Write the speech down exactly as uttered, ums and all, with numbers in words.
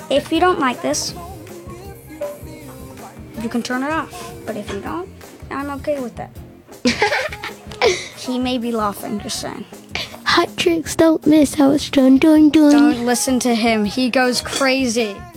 If you don't like this, you can turn it off. But if you don't, I'm okay with that. He may be laughing, just saying. Hot tricks don't miss how it's done, done, done. Don't listen to him. He goes crazy.